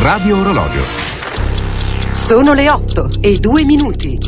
Radio Orologio. Sono le 8:02.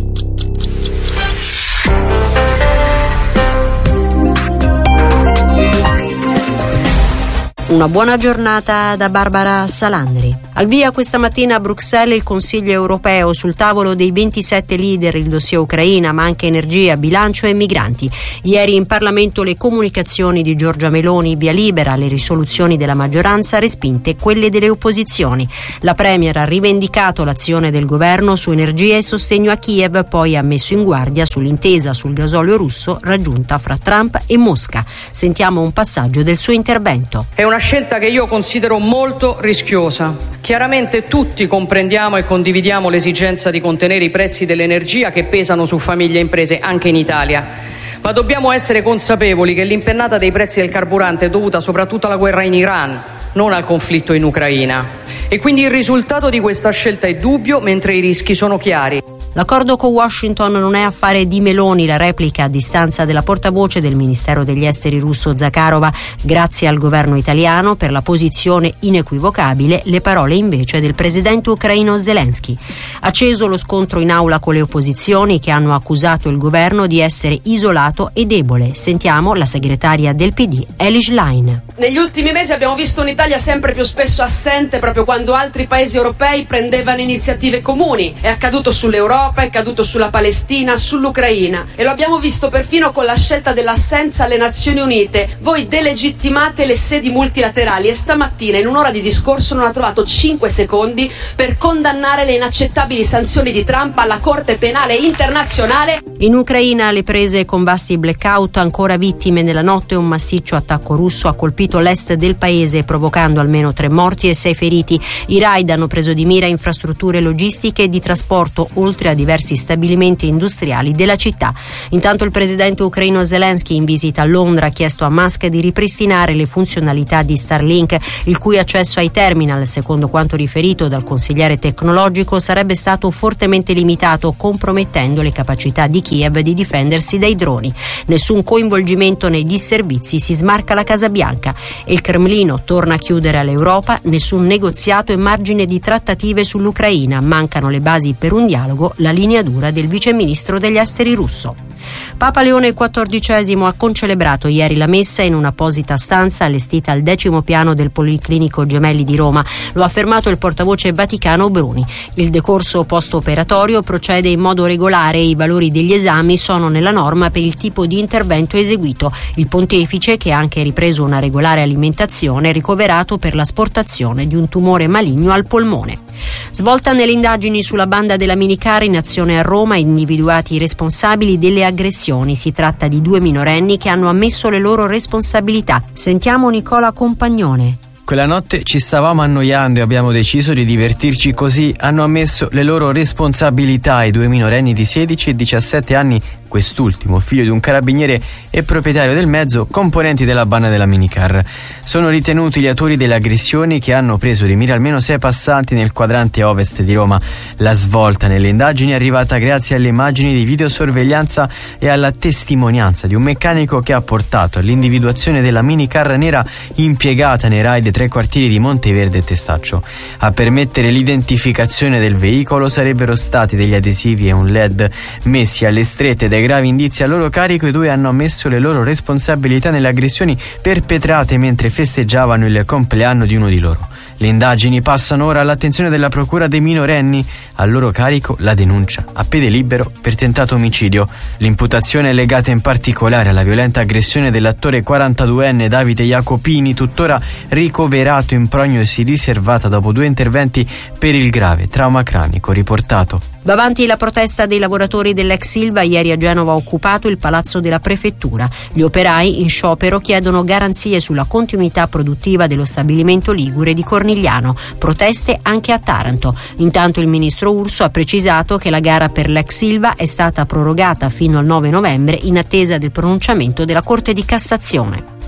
Una buona giornata da Barbara Salandri. Al via questa mattina a Bruxelles il Consiglio europeo, sul tavolo dei 27 leader il dossier Ucraina, ma anche energia, bilancio e migranti. Ieri in Parlamento le comunicazioni di Giorgia Meloni, via libera alle risoluzioni della maggioranza, respinte quelle delle opposizioni. La Premier ha rivendicato l'azione del governo su energia e sostegno a Kiev, poi ha messo in guardia sull'intesa sul gasolio russo raggiunta fra Trump e Mosca. Sentiamo un passaggio del suo intervento. È una scelta che io considero molto rischiosa. Chiaramente tutti comprendiamo e condividiamo l'esigenza di contenere i prezzi dell'energia che pesano su famiglie e imprese anche in Italia, ma dobbiamo essere consapevoli che l'impennata dei prezzi del carburante è dovuta soprattutto alla guerra in Iran, non al conflitto in Ucraina. E quindi il risultato di questa scelta è dubbio, mentre i rischi sono chiari. L'accordo con Washington non è affare di Meloni, la replica a distanza della portavoce del Ministero degli Esteri russo Zakharova. Grazie al governo italiano per la posizione inequivocabile, le parole invece del presidente ucraino Zelensky. Acceso lo scontro in aula con le opposizioni che hanno accusato il governo di essere isolato e debole. Sentiamo la segretaria del PD, Elish Line. Negli ultimi mesi abbiamo visto un'Italia sempre più spesso assente proprio quando altri paesi europei prendevano iniziative comuni. È accaduto sull'Europa, è caduto sulla Palestina, sull'Ucraina, e lo abbiamo visto perfino con la scelta dell'assenza alle Nazioni Unite. Voi delegittimate le sedi multilaterali e stamattina in un'ora di discorso non ha trovato 5 secondi per condannare le inaccettabili sanzioni di Trump alla Corte Penale Internazionale. In Ucraina le prese con vasti blackout, ancora vittime nella notte. Un massiccio attacco russo ha colpito l'est del paese provocando almeno 3 morti e 6 feriti. I raid hanno preso di mira infrastrutture logistiche e di trasporto, oltre a diversi stabilimenti industriali della città. Intanto il presidente ucraino Zelensky, in visita a Londra, ha chiesto a Musk di ripristinare le funzionalità di Starlink, il cui accesso ai terminal, secondo quanto riferito dal consigliere tecnologico, sarebbe stato fortemente limitato, compromettendo le capacità di Kiev di difendersi dai droni. Nessun coinvolgimento nei disservizi, si smarca la Casa Bianca, e il Cremlino torna a chiudere all'Europa. Nessun negoziato e margine di trattative sull'Ucraina, mancano le basi per un dialogo, la linea dura del viceministro degli esteri russo. Papa Leone XIV ha concelebrato ieri la messa in un'apposita stanza allestita al 10° piano del Policlinico Gemelli di Roma. Lo ha affermato il portavoce vaticano Bruni. Il decorso post-operatorio procede in modo regolare e i valori degli esami sono nella norma per il tipo di intervento eseguito. Il pontefice, che ha anche ripreso una regolare alimentazione, è ricoverato per l'asportazione di un tumore maligno al polmone. Svolta nelle indagini sulla banda della minicar in azione a Roma, individuati i responsabili delle aggressioni. Si tratta di 2 minorenni che hanno ammesso le loro responsabilità. Sentiamo Nicola Compagnone. Quella notte ci stavamo annoiando e abbiamo deciso di divertirci così. Hanno ammesso le loro responsabilità i 2 minorenni di 16 e 17 anni, quest'ultimo figlio di un carabiniere e proprietario del mezzo, componenti della banda della minicar. Sono ritenuti gli autori delle aggressioni che hanno preso di mira almeno 6 passanti nel quadrante ovest di Roma. La svolta nelle indagini è arrivata grazie alle immagini di videosorveglianza e alla testimonianza di un meccanico che ha portato all'individuazione della minicar nera impiegata nei raid 3 quartieri di Monteverde e Testaccio. A permettere l'identificazione del veicolo sarebbero stati degli adesivi e un LED messi alle strette. Dai gravi indizi a loro carico, i 2 hanno ammesso le loro responsabilità nelle aggressioni perpetrate mentre festeggiavano il compleanno di uno di loro. Le indagini passano ora all'attenzione della procura dei minorenni. A loro carico la denuncia a piede libero per tentato omicidio. L'imputazione è legata in particolare alla violenta aggressione dell'attore 42enne Davide Jacopini, tuttora ricoverato in prognosi riservata dopo 2 interventi per il grave trauma cranico riportato. Davanti la protesta dei lavoratori dell'ex Ilva, ieri a Genova ha occupato il palazzo della prefettura. Gli operai in sciopero chiedono garanzie sulla continuità produttiva dello stabilimento ligure di Cornigliano. Proteste anche a Taranto. Intanto il ministro Urso ha precisato che la gara per l'ex Ilva è stata prorogata fino al 9 novembre in attesa del pronunciamento della Corte di Cassazione.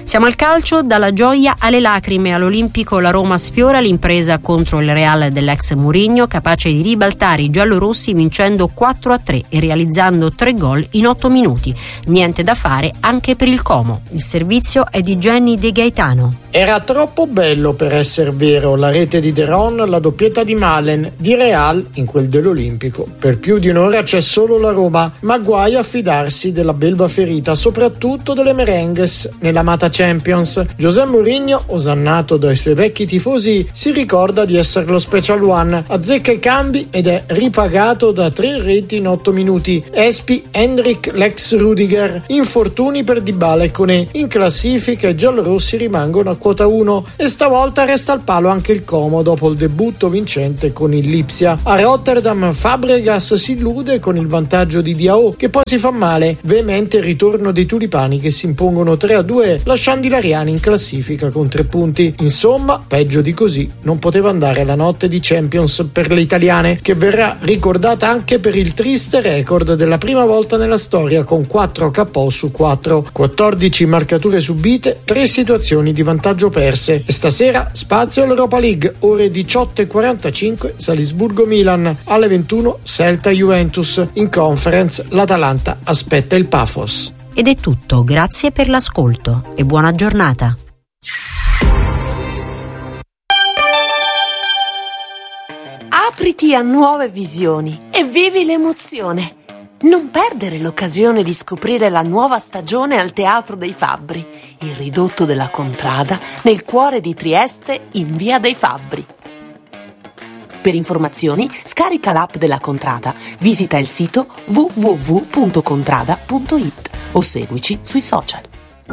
Siamo al calcio, dalla gioia alle lacrime. All'Olimpico la Roma sfiora l'impresa contro il Real dell'ex Mourinho, capace di ribaltare i giallorossi vincendo 4-3 e realizzando 3 gol in 8 minuti. Niente da fare anche per il Como. Il servizio è di Jenny De Gaetano. Era troppo bello per essere vero, la rete di De Ron, la doppietta di Malen, di Real in quel dell'Olimpico. Per più di un'ora c'è solo la Roma, ma guai a fidarsi della belva ferita, soprattutto delle merengues nell'amata Champions. José Mourinho, osannato dai suoi vecchi tifosi, si ricorda di essere lo Special One, azzecca i cambi ed è ripagato da 3 reti in 8 minuti. Espi, Hendrik, Lex Rudiger, infortuni per Dybala e Koné. In classifica i giallorossi rimangono a quota 1 e stavolta resta al palo anche il Como dopo il debutto vincente con il Lipsia. A Rotterdam Fabregas si illude con il vantaggio di Diao, che poi si fa male. Veemente il ritorno dei tulipani che si impongono 3-2 lasciando i lariani in classifica con 3 punti. Insomma, peggio di così non poteva andare la notte di Champions per le italiane, che verrà ricordata anche per il triste record della prima volta nella storia con 4 KO su 4, 14 marcature subite, 3 situazioni di vantaggio perse. E stasera spazio all'Europa League, ore 18:45 Salisburgo-Milan, alle 21 Celta-Juventus. In Conference l'Atalanta aspetta il Pafos. Ed è tutto, grazie per l'ascolto e buona giornata. Apriti a nuove visioni e vivi l'emozione. Non perdere l'occasione di scoprire la nuova stagione al Teatro dei Fabbri, il ridotto della Contrada, nel cuore di Trieste, in Via dei Fabbri. Per informazioni scarica l'app della Contrada, visita il sito www.contrada.it o seguici sui social.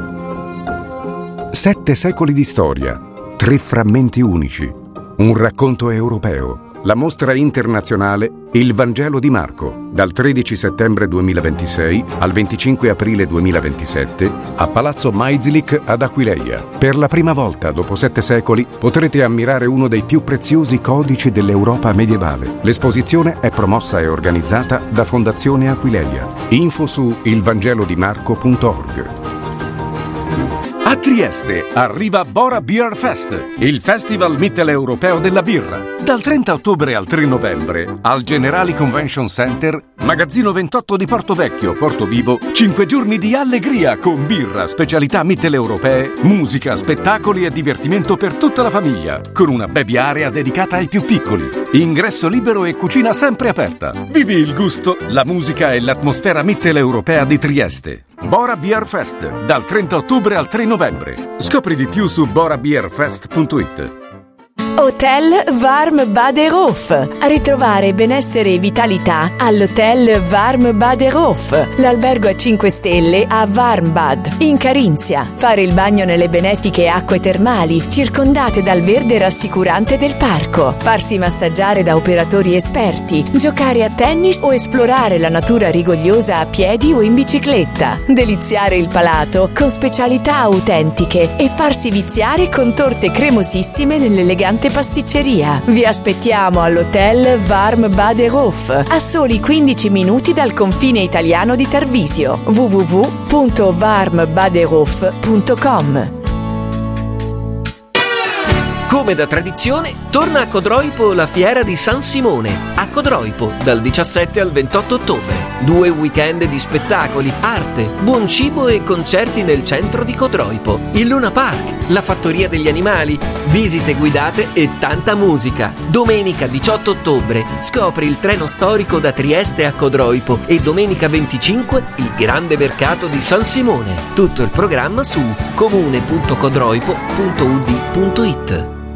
7 secoli di storia, 3 frammenti unici, un racconto europeo. La mostra internazionale Il Vangelo di Marco, dal 13 settembre 2026 al 25 aprile 2027 a Palazzo Maizlik ad Aquileia. Per la prima volta dopo 7 secoli potrete ammirare uno dei più preziosi codici dell'Europa medievale. L'esposizione è promossa e organizzata da Fondazione Aquileia. Info su ilvangelodimarco.org. A Trieste arriva Bora Beer Fest, il festival mitteleuropeo della birra. Dal 30 ottobre al 3 novembre, al Generali Convention Center, magazzino 28 di Portovecchio, Portovivo, 5 giorni di allegria con birra, specialità mitteleuropee, musica, spettacoli e divertimento per tutta la famiglia, con una baby area dedicata ai più piccoli. Ingresso libero e cucina sempre aperta. Vivi il gusto, la musica e l'atmosfera mitteleuropea di Trieste. Bora Beer Fest, dal 30 ottobre al 3 novembre. Scopri di più su borabeerfest.it. Hotel Warm Badehof. A ritrovare benessere e vitalità all'Hotel Warm Badehof, l'albergo a 5 stelle a Warmbad, in Carinzia. Fare il bagno nelle benefiche acque termali, circondate dal verde rassicurante del parco. Farsi massaggiare da operatori esperti, giocare a tennis o esplorare la natura rigogliosa a piedi o in bicicletta. Deliziare il palato con specialità autentiche e farsi viziare con torte cremosissime nell'elegante pasticceria. Vi aspettiamo all'Hotel Warm Badehof, a soli 15 minuti dal confine italiano di Tarvisio. www.warmbadehof.com. Come da tradizione, torna a Codroipo la fiera di San Simone, a Codroipo, dal 17 al 28 ottobre. 2 weekend di spettacoli, arte, buon cibo e concerti nel centro di Codroipo. Il Luna Park, la fattoria degli animali, visite guidate e tanta musica. Domenica 18 ottobre scopri il treno storico da Trieste a Codroipo e domenica 25 il grande mercato di San Simone. Tutto il programma su comune.codroipo.ud.it.